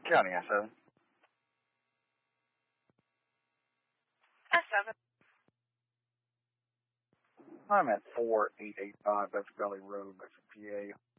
County, I7. S7. I'm at 4885 West Valley Road, Medford, PA.